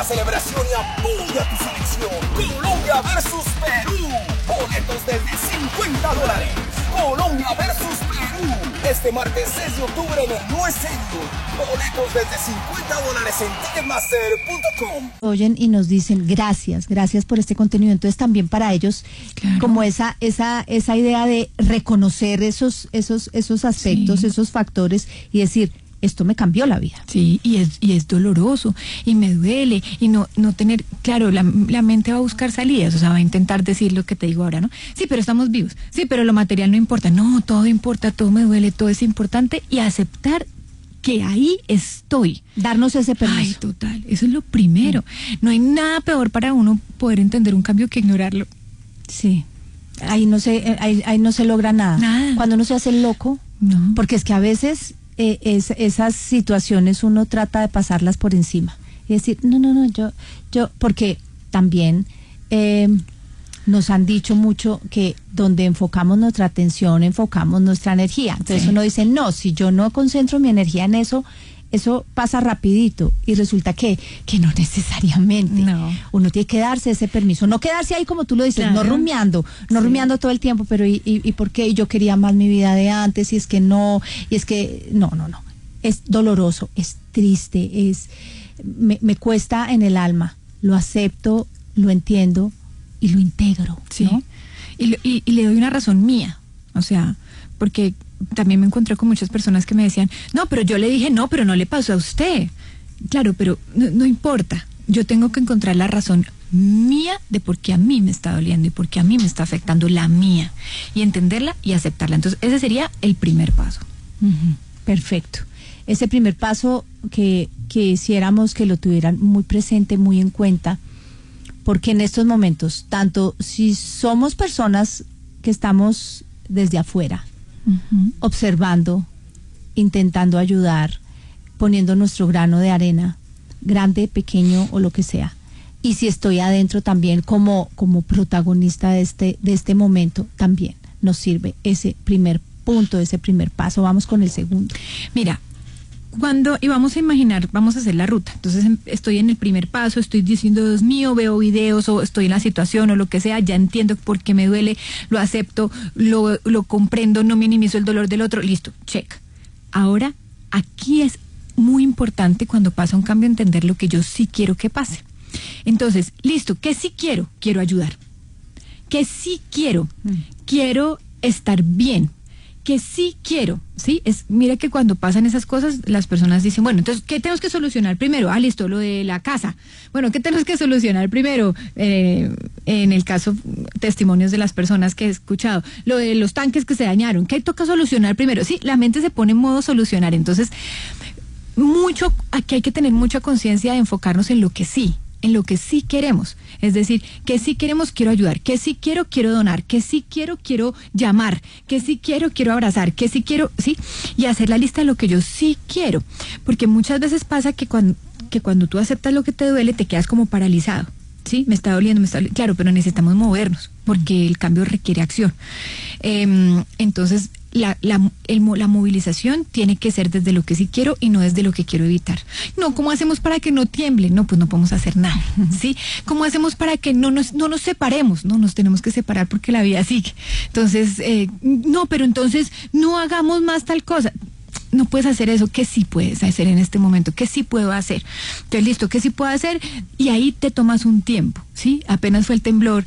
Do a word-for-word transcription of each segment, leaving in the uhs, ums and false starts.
celebración y apoya a tu selección. Colombia versus Perú. Boletos desde cincuenta dólares. Colombia versus Perú. Este martes seis de octubre en el U S A. Boletos desde cincuenta dólares en ticketmaster punto com. Oyen y nos dicen gracias, gracias por este contenido. Entonces también para ellos, claro, como esa esa esa idea de reconocer esos esos esos aspectos, sí, esos factores y decir, esto me cambió la vida. Sí, y es y es doloroso, y me duele, y no no tener, claro, la, la mente va a buscar salidas, o sea, va a intentar decir lo que te digo ahora, ¿no? Sí, pero estamos vivos, sí, pero lo material no importa, no, todo importa, todo me duele, todo es importante, y aceptar que ahí estoy. Darnos ese permiso. Ay, total, eso es lo primero. No hay nada peor para uno poder entender un cambio que ignorarlo. Sí, ahí no se, ahí, ahí no se logra nada. Nada. Cuando uno se hace loco, no, porque es que a veces eh, es, esas situaciones uno trata de pasarlas por encima y decir, no, no, no, yo, yo, porque también eh, nos han dicho mucho que donde enfocamos nuestra atención, enfocamos nuestra energía. Entonces sí, uno dice, no, si yo no concentro mi energía en eso, eso pasa rapidito, y resulta que, que no necesariamente. No. Uno tiene que darse ese permiso, no quedarse ahí como tú lo dices, claro, no rumiando, no sí, rumiando todo el tiempo, pero ¿y, y, y por qué? Yo quería más mi vida de antes, y es que no, y es que, no, no, no, es doloroso, es triste, es, me, me cuesta en el alma, lo acepto, lo entiendo y lo integro, sí, ¿no? y, y, y le doy una razón mía, o sea, porque también me encontré con muchas personas que me decían, no, pero yo le dije no, pero no le pasó a usted. Claro, pero no, no importa, yo tengo que encontrar la razón mía de por qué a mí me está doliendo y por qué a mí me está afectando la mía, y entenderla y aceptarla. Entonces ese sería el primer paso. Uh-huh. Perfecto. Ese primer paso que, que hiciéramos que lo tuvieran muy presente, muy en cuenta, porque en estos momentos, tanto si somos personas que estamos desde afuera, uh-huh, observando, intentando ayudar, poniendo nuestro grano de arena, grande, pequeño o lo que sea, y si estoy adentro también como, como protagonista de este, de este momento, también nos sirve ese primer punto, ese primer paso. Vamos con el segundo. Mira, cuando, y vamos a imaginar, vamos a hacer la ruta, entonces estoy en el primer paso, estoy diciendo, Dios mío, veo videos o estoy en la situación o lo que sea, ya entiendo por qué me duele, lo acepto, lo, lo comprendo, no minimizo el dolor del otro, listo, check. Ahora, aquí es muy importante cuando pasa un cambio entender lo que yo sí quiero que pase. Entonces, listo, ¿qué sí quiero? Quiero ayudar. ¿Qué sí quiero? Mm. Quiero estar bien. Que sí quiero, ¿sí? Es, mira que cuando pasan esas cosas, las personas dicen, bueno, entonces, ¿qué tenemos que solucionar primero? Ah, listo, lo de la casa. Bueno, ¿qué tenemos que solucionar primero? Eh, en el caso, testimonios de las personas que he escuchado, lo de los tanques que se dañaron, ¿qué toca solucionar primero? Sí, la mente se pone en modo solucionar, entonces, mucho, aquí hay que tener mucha conciencia de enfocarnos en lo que sí, en lo que sí queremos, es decir, que sí queremos, quiero ayudar, que sí quiero, quiero donar, que sí quiero, quiero llamar, que sí quiero, quiero abrazar, que sí quiero, sí, y hacer la lista de lo que yo sí quiero, porque muchas veces pasa que cuando, que cuando tú aceptas lo que te duele, te quedas como paralizado, sí, me está doliendo, me está doliendo, claro, pero necesitamos movernos, porque el cambio requiere acción, eh, entonces, La, la, el, la movilización tiene que ser desde lo que sí quiero y no desde lo que quiero evitar. No, ¿cómo hacemos para que no tiemble? No, pues no podemos hacer nada, ¿sí? ¿Cómo hacemos para que no nos, no nos separemos? No, nos tenemos que separar porque la vida sigue. Entonces, eh, no, pero entonces no hagamos más tal cosa. No puedes hacer eso. ¿Qué sí puedes hacer en este momento? ¿Qué sí puedo hacer? Entonces, listo, ¿qué sí puedo hacer? Y ahí te tomas un tiempo, ¿sí? Apenas fue el temblor,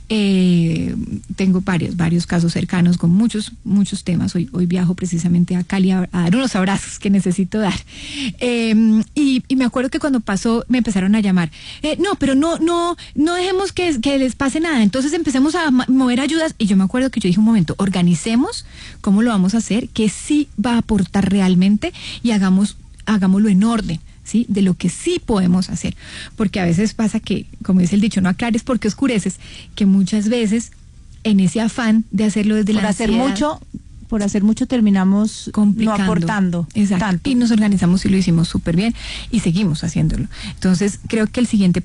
eh, tengo varios, varios casos cercanos con muchos, muchos temas. Hoy, hoy viajo precisamente a Cali a, a dar unos abrazos que necesito dar. Eh, y, y me acuerdo que cuando pasó, me empezaron a llamar. Eh, no, pero no, no, no dejemos que, que les pase nada. Entonces empecemos a mover ayudas. Y yo me acuerdo que yo dije un momento, organicemos cómo lo vamos a hacer, que sí va a aportar realmente y hagamos, hagámoslo en orden, ¿sí? De lo que sí podemos hacer, porque a veces pasa que, como dice el dicho, no aclares porque oscureces, que muchas veces en ese afán de hacerlo desde por la hacer ansiedad, mucho por hacer mucho terminamos complicando, no aportando exacto, tanto. Y nos organizamos y lo hicimos súper bien y seguimos haciéndolo. Entonces creo que el siguiente